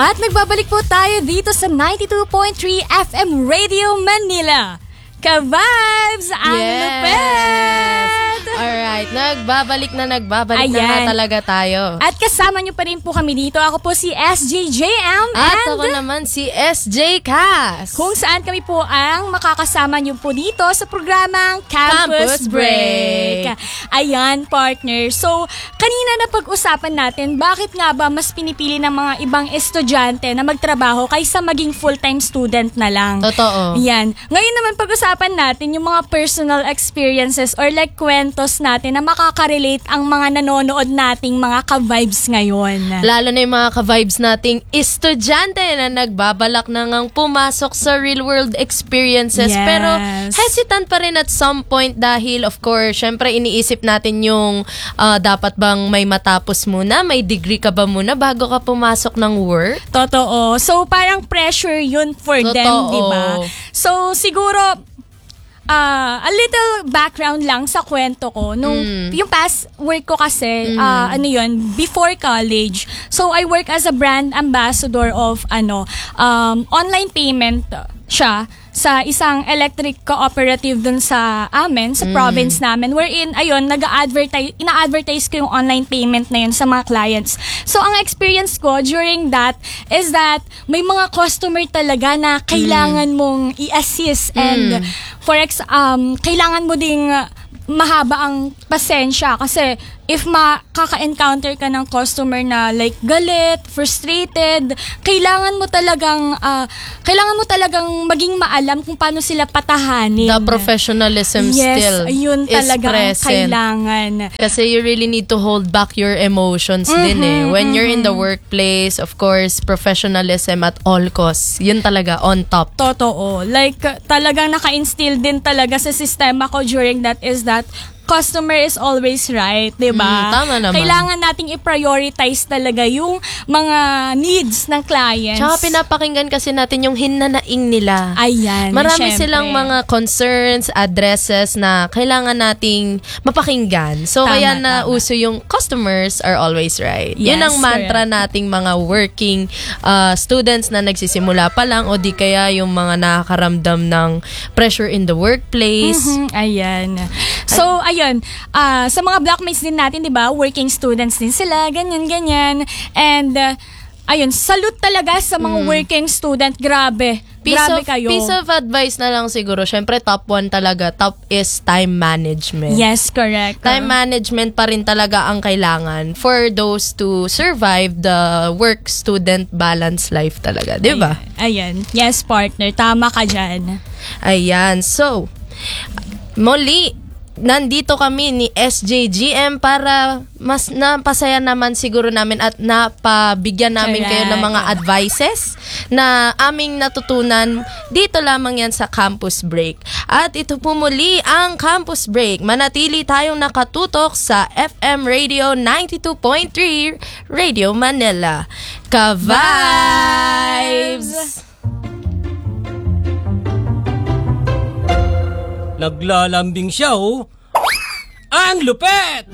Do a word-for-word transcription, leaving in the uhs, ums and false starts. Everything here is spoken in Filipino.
At nagbabalik po tayo dito sa ninety-two point three F M Radio Manila. Ka-vibes! Ang Yes! lupet! Alright, nagbabalik na nagbabalik Ayan. na nga talaga tayo. At kasama niyo pa rin po kami dito. Ako po si S J J M At and ako naman si S J Cass. kung saan kami po ang makakasama niyo po dito sa programang Campus, Campus Break. Break. Ayan, partner. So, kanina na pag-usapan natin, bakit nga ba mas pinipili ng mga ibang estudyante na magtrabaho kaysa maging full-time student na lang? Totoo. Yan. Ngayon naman pag-usapan natin yung mga personal experiences or like kwentos natin na makaka-relate ang mga nanonood nating mga ka-vibes ngayon. Lalo na yung mga ka-vibes nating estudyante na nagbabalak na ngang pumasok sa real-world experiences. Yes. Pero hesitant pa rin at some point dahil of course, syempre iniisip natin yung ah, dapat bang may matapos muna, may degree ka ba muna bago ka pumasok ng work? Totoo. So, parang pressure yun for Totoo. them, di ba? So, siguro, ah, a little background lang sa kwento ko. Nung, Mm. yung past work ko kasi, ah, ano yun, before college. So, I work as a brand ambassador of, ano, um, online payment siya sa isang electric cooperative dun sa amin, sa province namin, wherein, ayun, nag-advertise, ina-advertise ko yung online payment na yun sa mga clients. So, ang experience ko during that is that may mga customer talaga na kailangan mong i-assist and for ex, um, kailangan mo ding uh, mahaba ang pasensya kasi if makaka-encounter ka ng customer na like galit, frustrated, kailangan mo talagang uh, kailangan mo talagang maging maalam kung paano sila patahanin. The professionalism yes, still yun is talaga ang present. kailangan. Kasi you really need to hold back your emotions Mm-hmm, din eh. When you're in the workplace, of course, professionalism at all costs. Yun talaga, on top. Totoo. Like, talagang naka-instill din talaga sa sistema ko during that is that customer is always right, di ba? Mm, tama naman. Kailangan nating i-prioritize talaga yung mga needs ng clients. Tsaka pinapakinggan kasi natin yung hinanaing nila. Ayan, Marami syempre. silang mga concerns, addresses na kailangan nating mapakinggan. So, Tama, kaya na tama. uso yung customers are always right. Yes, Yun ang mantra nating mga working uh, students na nagsisimula pa lang o di kaya yung mga nakakaramdam ng pressure in the workplace. Mhm, ayan. So, ayun, ah, sa mga blockmates din natin, di ba, working students din sila, ganyan, ganyan. And, uh, ayun, salute talaga sa mga working student. Grabe. Piece Grabe of, kayo. piece of advice na lang siguro. Syempre, top one talaga. Top is time management. Yes, correct. Time management pa rin talaga ang kailangan for those to survive the work-student balance life talaga. Di ba? Ayan. Yes, partner. Tama ka dyan. Ayan. So, muli, nandito kami ni S J G M para mas napasaya naman siguro namin at napabigyan namin kayo ng mga advices na aming natutunan dito lamang yan sa Campus Break. At ito po muli ang Campus Break. Manatili tayong nakatutok sa F M Radio ninety-two point three Radio Manila. Ka-vibes! Naglalambing siya, oh. Ang lupet!